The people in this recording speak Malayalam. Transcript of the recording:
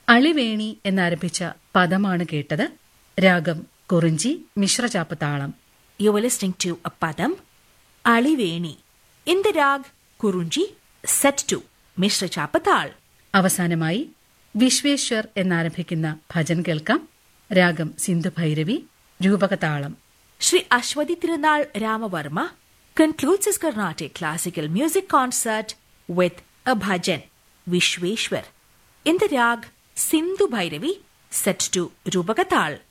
അളിവേണി എന്നാരംഭിച്ച പദമാണ് കേട്ടത്. രാഗം കുറിഞ്ചി, മിശ്രചാപ്പ് താളം. You were listening to a padam, Aliveni, in the rag Kurunji, set to Mishra Chapatal. അവസാനമായി വിശ്വേശ്വർ എന്നാരംഭിക്കുന്ന ഭജൻ കേൾക്കാം. രാഗം Sindhu Bhairavi, രൂപകതാളം. Sri Ashwati Tirunal Ramavarma concludes his Carnatic classical music concert with a bhajan, Vishweshwar, in the rag Sindhu Bhairavi, set to Rupakatal.